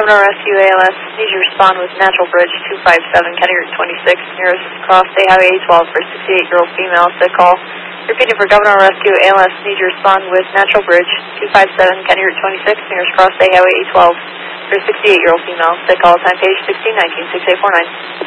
Governor Rescue ALS, need you respond with Natural Bridge 257, County Route 26, nearest cross State Highway 812 for a 68-year-old female, said call. Repeating for Governor Rescue ALS, need you respond with Natural Bridge 257, County Route 26, nearest cross State Highway 812 for a 68-year-old female, said call. Time page 1619, 6849.